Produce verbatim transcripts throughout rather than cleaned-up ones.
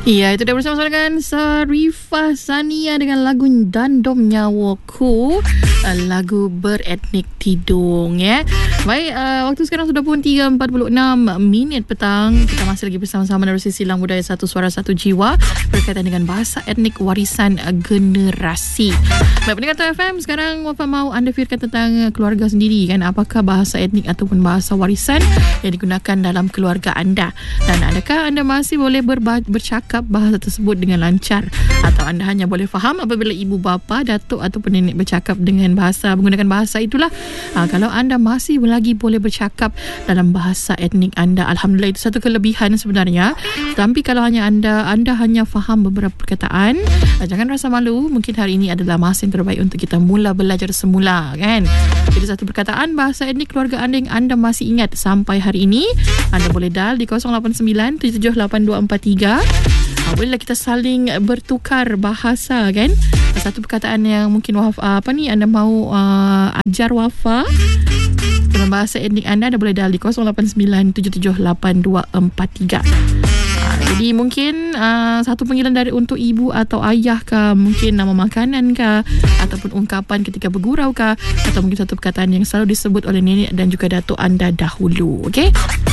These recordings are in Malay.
Ya, itu dah bersama-sama dengan Sarifah Sania dengan lagu Dandom Nyawaku, lagu beretnik Tidung, ya. Baik, uh, waktu sekarang sudah pun tiga empat puluh enam minit petang. Kita masih lagi bersama-sama dari Silang Budaya Satu Suara Satu Jiwa berkaitan dengan bahasa etnik warisan generasi. Baik, pendengar F M, sekarang Wafa mau anda fikirkan tentang keluarga sendiri, kan? Apakah bahasa etnik ataupun bahasa warisan yang digunakan dalam keluarga anda? Dan adakah anda masih boleh berba- bercakap bahasa tersebut dengan lancar, atau anda hanya boleh faham apabila ibu bapa, datuk ataupun nenek bercakap dengan bahasa menggunakan bahasa itulah? Ha, kalau anda masih lagi boleh bercakap dalam bahasa etnik anda, alhamdulillah, itu satu kelebihan sebenarnya. Tapi kalau hanya anda anda hanya faham beberapa perkataan, jangan rasa malu. Mungkin hari ini adalah masa yang terbaik untuk kita mula belajar semula, kan? Jadi satu perkataan bahasa etnik keluarga anda yang anda masih ingat sampai hari ini, anda boleh dial di kosong lapan sembilan tujuh tujuh lapan dua empat tiga. Ha, bolehlah kita saling bertukar bahasa, kan? Satu perkataan yang mungkin Wafa, apa ni anda mahu uh, ajar Wafa dalam bahasa etnik anda, anda boleh dial di kosong lapan sembilan tujuh tujuh lapan dua empat tiga. Ha, jadi mungkin uh, satu panggilan dari untuk ibu atau ayah kah, mungkin nama makanan kah, ataupun ungkapan ketika bergurau kah, atau mungkin satu perkataan yang selalu disebut oleh nenek dan juga datuk anda dahulu. Okey?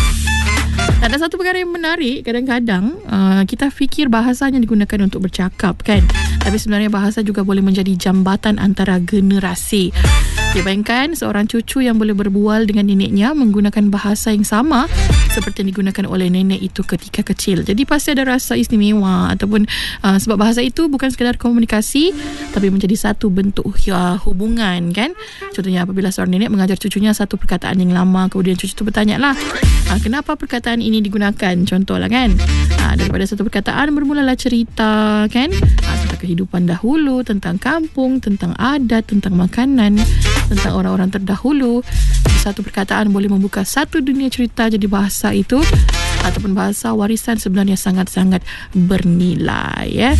Ada satu perkara yang menarik, kadang-kadang uh, kita fikir bahasanya digunakan untuk bercakap, kan? Tapi sebenarnya bahasa juga boleh menjadi jambatan antara generasi. Dia bayangkan seorang cucu yang boleh berbual dengan neneknya menggunakan bahasa yang sama seperti yang digunakan oleh nenek itu ketika kecil. Jadi pasti ada rasa istimewa, ataupun uh, sebab bahasa itu bukan sekadar komunikasi tapi menjadi satu bentuk uh, hubungan, kan? Contohnya apabila seorang nenek mengajar cucunya satu perkataan yang lama, kemudian cucu itu bertanya lah, uh, kenapa perkataan ini digunakan? Contohlah, kan? Uh, daripada satu perkataan bermulalah cerita, kan? Uh, tentang kehidupan dahulu, tentang kampung, tentang adat, tentang makanan, tentang orang-orang terdahulu. Satu perkataan boleh membuka satu dunia cerita. Jadi bahasa itu ataupun bahasa warisan sebenarnya sangat-sangat bernilai, ya.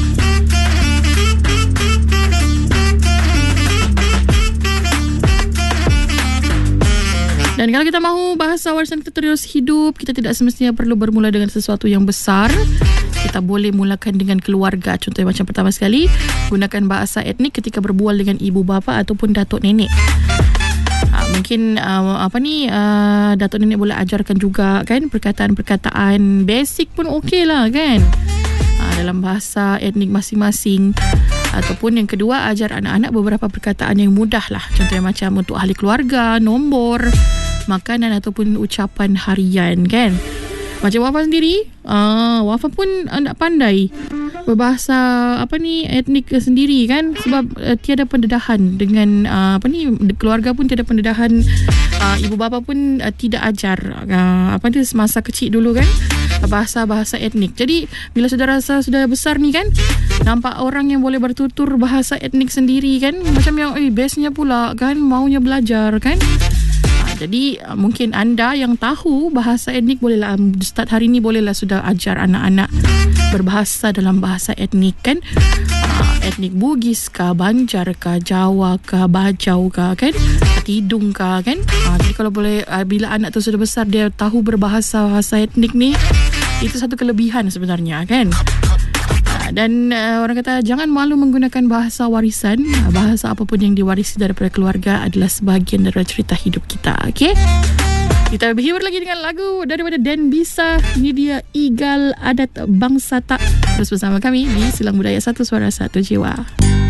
Dan kalau kita mahu bahasa warisan kita terus hidup, kita tidak semestinya perlu bermula dengan sesuatu yang besar. Kita boleh mulakan dengan keluarga. Contohnya macam pertama sekali, gunakan bahasa etnik ketika berbual dengan ibu bapa ataupun datuk nenek. Ha, mungkin uh, apa ni uh, datuk nenek boleh ajarkan juga, kan, perkataan-perkataan basic pun okey lah, kan, ha, dalam bahasa etnik masing-masing. Ataupun yang kedua, ajar anak-anak beberapa perkataan yang mudah lah. Contohnya macam untuk ahli keluarga, nombor, makanan ataupun ucapan harian, kan. Macam Wafa sendiri, uh, Wafa pun nak pandai berbahasa apa ni etnik sendiri, kan, sebab uh, tiada pendedahan dengan uh, apa ni keluarga pun tiada pendedahan, uh, ibu bapa pun uh, tidak ajar uh, apa ni semasa kecil dulu, kan, bahasa-bahasa etnik. Jadi bila sudah rasa sudah besar ni, kan, nampak orang yang boleh bertutur bahasa etnik sendiri, kan, macam yang eh bestnya pula, kan, maunya belajar, kan. Jadi mungkin anda yang tahu bahasa etnik, bolehlah start hari ni, bolehlah sudah ajar anak-anak berbahasa dalam bahasa etnik, kan. Uh, etnik Bugis kah, Banjar kah, Jawa kah, Bajau kah, kan, Tidung kah, kan. Uh, jadi kalau boleh, uh, bila anak tu sudah besar dia tahu berbahasa bahasa etnik ni, itu satu kelebihan sebenarnya, kan. Dan uh, orang kata jangan malu menggunakan bahasa warisan. Bahasa apapun yang diwarisi daripada keluarga adalah sebahagian dari cerita hidup kita. Okey? Kita berhibur lagi dengan lagu daripada Dan Bisa. Ini dia Igal Adat Bangsa Tak. Terus bersama kami di Silang Budaya Satu Suara Satu Jiwa.